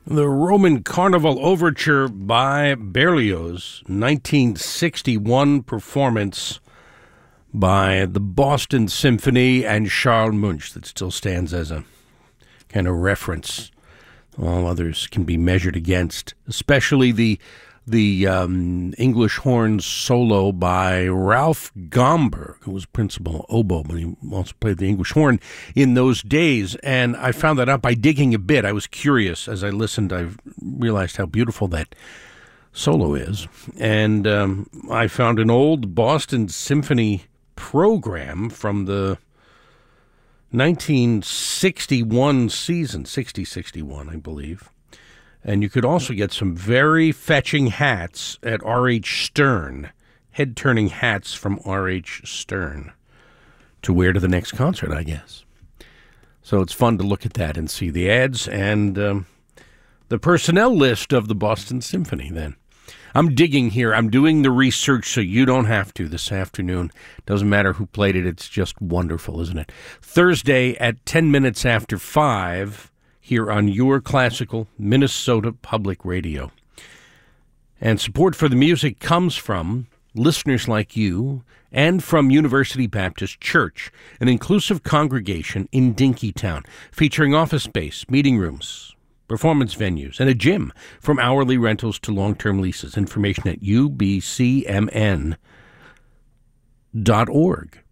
The Roman Carnival Overture by Berlioz, 1961 performance by the Boston Symphony and Charles Munch that still stands as a kind of reference. All others can be measured against, especially the English horn solo by Ralph Gomberg, who was principal oboe, but he also played the English horn in those days. And I found that out by digging a bit. I was curious. As I listened, I realized how beautiful that solo is. And I found an old Boston Symphony program from the 1961 season, 60-61, I believe. And you could also get some very fetching hats at R.H. Stern, head-turning hats from R.H. Stern to wear to the next concert, I guess. So it's fun to look at that and see the ads and the personnel list of the Boston Symphony then. I'm digging here. I'm doing the research so you don't have to this afternoon. Doesn't matter who played it. It's just wonderful, isn't it? Thursday at 10 minutes after 5 here on your classical Minnesota Public Radio. And support for the music comes from listeners like you and from University Baptist Church, an inclusive congregation in Dinkytown, featuring office space, meeting rooms, performance venues, and a gym, from hourly rentals to long-term leases. Information at ubcmn.org.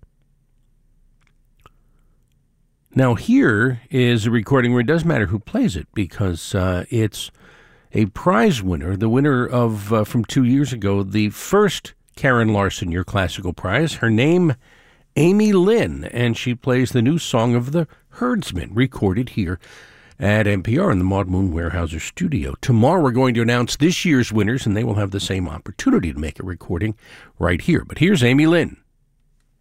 Now, here is a recording where it does matter who plays it, because it's a prize winner, the winner of, from 2 years ago, the first Karen Larson Your Classical Prize. Her name, Amy Lynn, and she plays the new song of the Herdsman, recorded here at NPR in the Maud Moon Weyerhaeuser studio. Tomorrow we're going to announce this year's winners, and they will have the same opportunity to make a recording right here. But here's Amy Lynn.